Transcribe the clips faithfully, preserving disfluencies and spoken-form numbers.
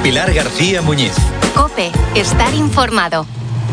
Pilar García Muñiz. COPE, estar informado.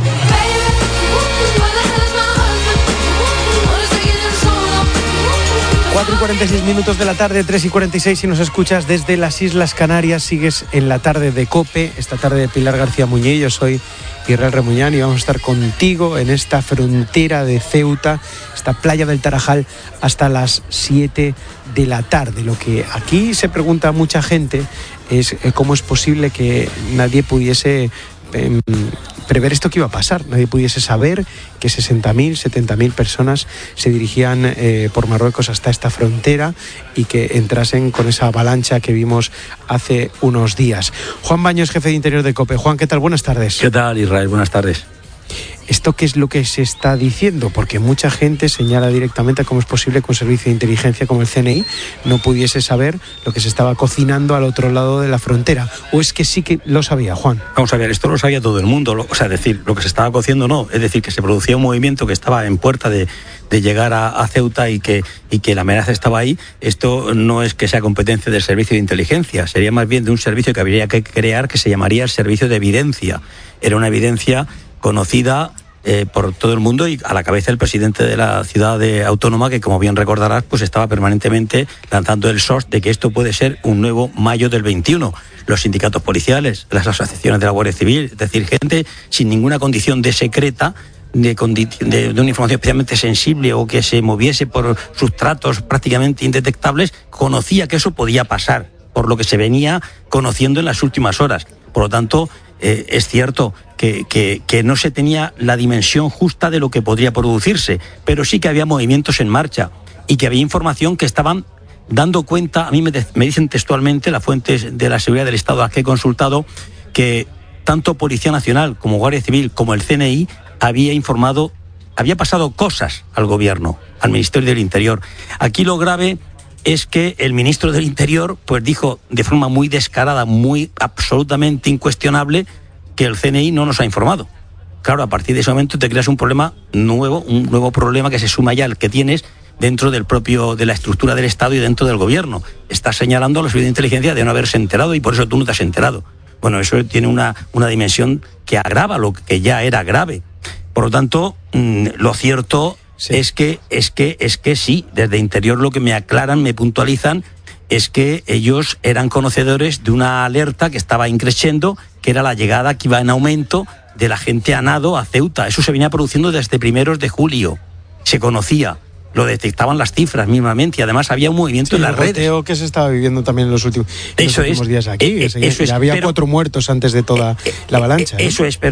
cuatro y cuarenta y seis minutos de la tarde, tres y cuarenta y seis si nos escuchas desde las Islas Canarias, sigues en la tarde de COPE, esta tarde de Pilar García Muñiz. Yo soy Israel Remuñán y vamos a estar contigo en esta frontera de Ceuta, esta playa del Tarajal, hasta las siete de la tarde. Lo que aquí se pregunta a mucha gente es cómo es posible que nadie pudiese eh, prever esto que iba a pasar, nadie pudiese saber que sesenta mil, setenta mil personas se dirigían eh, por Marruecos hasta esta frontera y que entrasen con esa avalancha que vimos hace unos días. Juan Baños, jefe de Interior de COPE. Juan, ¿qué tal? Buenas tardes. ¿Qué tal, Israel? Buenas tardes. ¿Esto qué es lo que se está diciendo? Porque mucha gente señala directamente cómo es posible que un servicio de inteligencia como el C N I no pudiese saber lo que se estaba cocinando al otro lado de la frontera. ¿O es que sí que lo sabía, Juan? Vamos a ver, esto lo sabía todo el mundo. O sea, decir, lo que se estaba cociendo no. Es decir, que se producía un movimiento que estaba en puerta de, de llegar a, a Ceuta y que, y que la amenaza estaba ahí. Esto no es que sea competencia del servicio de inteligencia. Sería más bien de un servicio que habría que crear que se llamaría el servicio de evidencia. Era una evidencia conocida eh, por todo el mundo y a la cabeza del presidente de la ciudad de autónoma, que como bien recordarás, pues estaba permanentemente lanzando el S O S de que esto puede ser un nuevo mayo del veintiuno. Los sindicatos policiales, las asociaciones de la Guardia Civil, es decir, gente sin ninguna condición de secreta, de, condi- de, de una información especialmente sensible o que se moviese por sustratos prácticamente indetectables, conocía que eso podía pasar, por lo que se venía conociendo en las últimas horas. Por lo tanto, eh, es cierto que, que, que no se tenía la dimensión justa de lo que podría producirse, pero sí que había movimientos en marcha y que había información que estaban dando cuenta. A mí me, de, me dicen textualmente las fuentes de la seguridad del Estado a las que he consultado que tanto Policía Nacional como Guardia Civil como el C N I había informado, había pasado cosas al gobierno, al Ministerio del Interior. Aquí lo grave es que el ministro del Interior pues dijo de forma muy descarada, muy absolutamente incuestionable, que el C N I no nos ha informado. Claro, a partir de ese momento te creas un problema nuevo, un nuevo problema que se suma ya al que tienes dentro del propio, de la estructura del Estado y dentro del gobierno. Estás señalando a los servicios de inteligencia de no haberse enterado y por eso tú no te has enterado. Bueno, eso tiene una, una dimensión que agrava lo que ya era grave. Por lo tanto, mmm, lo cierto sí. es que es que es que sí, desde Interior lo que me aclaran, me puntualizan, es que ellos eran conocedores de una alerta que estaba increciendo, que era la llegada que iba en aumento de la gente a nado a Ceuta. Eso se venía produciendo desde primeros de julio. Se conocía, lo detectaban las cifras mismamente y además había un movimiento sí, en las redes. El que se estaba viviendo también en los últimos, en eso los últimos es, días aquí. Eh, que eso se, es, había pero, cuatro muertos antes de toda eh, la avalancha. Eh, eso ¿eh? es, pero